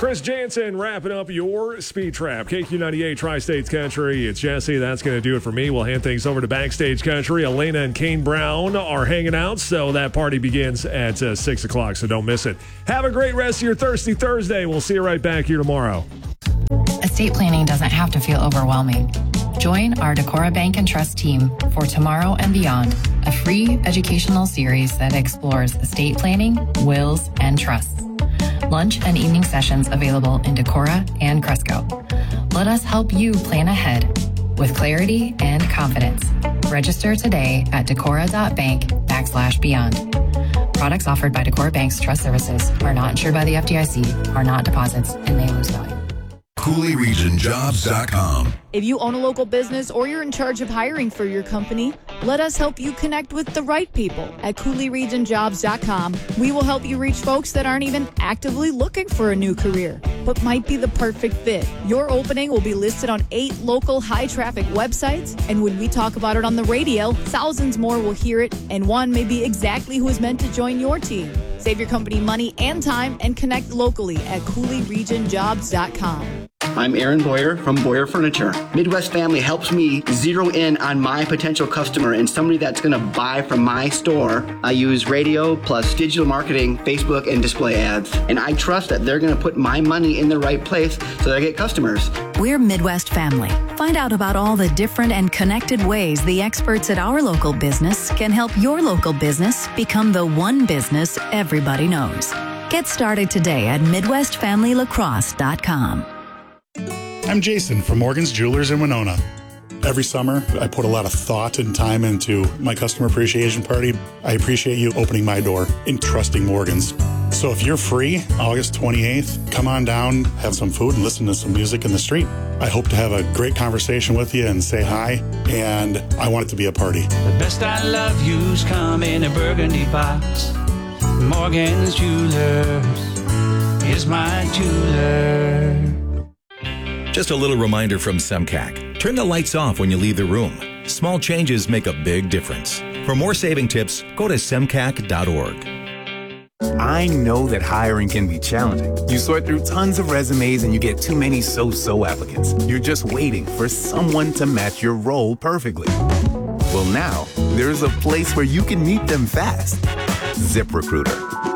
Chris Jansen wrapping up your Speed Trap. KQ98 Tri-States Country. It's Jesse. That's going to do it for me. We'll hand things over to Backstage Country. Elena and Kane Brown are hanging out, so that party begins at 6 o'clock, so don't miss it. Have a great rest of your Thirsty Thursday. We'll see you right back here tomorrow. Estate planning doesn't have to feel overwhelming. Join our Decorah Bank and Trust team for Tomorrow and Beyond, a free educational series that explores estate planning, wills, and trusts. Lunch and evening sessions available in Decorah and Cresco. Let us help you plan ahead with clarity and confidence. Register today at decorah.bank/beyond. Products offered by Decorah Bank's Trust Services are not insured by the FDIC, are not deposits, and may lose value. CooleyRegionJobs.com. If you own a local business or you're in charge of hiring for your company, let us help you connect with the right people at CooleyRegionJobs.com. We will help you reach folks that aren't even actively looking for a new career, but might be the perfect fit. Your opening will be listed on 8 local high-traffic websites, and when we talk about it on the radio, thousands more will hear it, and one may be exactly who is meant to join your team. Save your company money and time and connect locally at CooleyRegionJobs.com. I'm Aaron Boyer from Boyer Furniture. Midwest Family helps me zero in on my potential customer and somebody that's going to buy from my store. I use radio plus digital marketing, Facebook, and display ads. And I trust that they're going to put my money in the right place so that I get customers. We're Midwest Family. Find out about all the different and connected ways the experts at our local business can help your local business become the one business everybody knows. Get started today at MidwestFamilyLacrosse.com. I'm Jason from Morgan's Jewelers in Winona. Every summer, I put a lot of thought and time into my customer appreciation party. I appreciate you opening my door and trusting Morgan's. So if you're free, August 28th, come on down, have some food, and listen to some music in the street. I hope to have a great conversation with you and say hi, and I want it to be a party. The best I love you's come in a burgundy box. Morgan's Jewelers is my jeweler. Just a little reminder from Semcac. Turn the lights off when you leave the room. Small changes make a big difference. For more saving tips, go to semcac.org. I know that hiring can be challenging. You sort through tons of resumes and you get too many so-so applicants. You're just waiting for someone to match your role perfectly. Well, now, there's a place where you can meet them fast. ZipRecruiter.